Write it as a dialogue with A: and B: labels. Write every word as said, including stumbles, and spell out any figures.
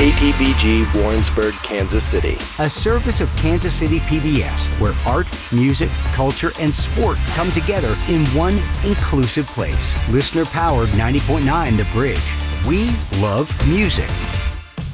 A: K P B G, Warrensburg, Kansas City.
B: A service of Kansas City P B S, where art, music, culture, and sport come together in one inclusive place. Listener-powered ninety point nine The Bridge. We love music.